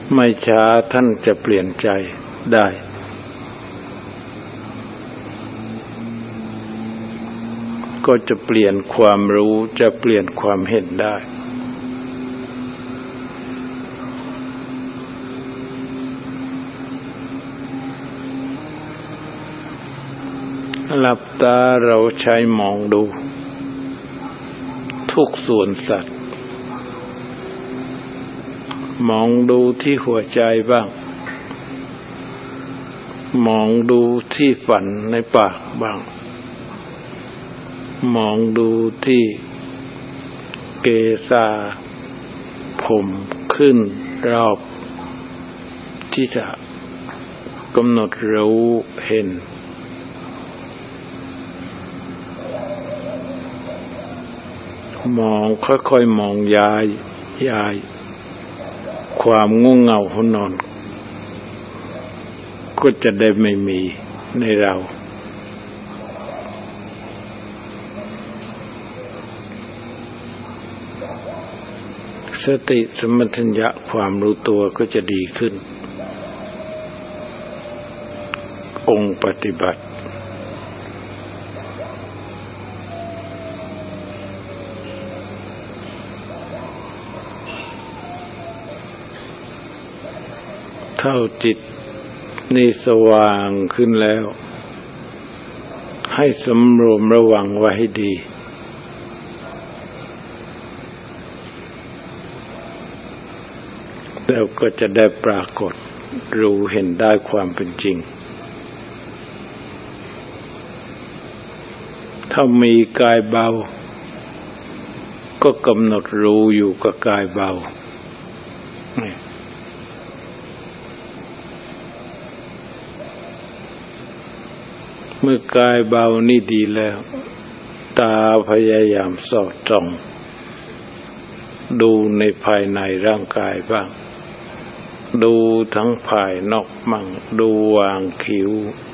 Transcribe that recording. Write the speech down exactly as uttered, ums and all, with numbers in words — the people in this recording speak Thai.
ไม่ช้าท่านจะเปลี่ยนใจได้ก็จะเปลี่ยนความรู้จะเปลี่ยนความเห็นได้หลับตาเราใช้มองดูทุกส่วนสัตว์มองดูที่หัวใจบ้างมองดูที่ฝันในปากบ้างมองดูที่เกศาผมขึ้นรอบที่จะกำหนดรู้เห็นมองค่อยๆมองย้ายย้ายความง่วงเหงาหนอนก็จะได้ไม่มีในเราสติสมัชัญญะความรู้ตัวก็จะดีขึ้นองค์ปฏิบัติเท่าจิตนี่สว่างขึ้นแล้วให้สำรวมระวังไว้ให้ดีแล้วก็จะได้ปรากฏรู้เห็นได้ความเป็นจริงถ้ามีกายเบาก็กำหนดรู้อยู่กับกายเบาเมื่อกายเบานี่ดีแล้วตาพยายามสอดส่องดูในภายในร่างกายบ้างดูทั้งภายนอกมั่งดูวางคิ้ว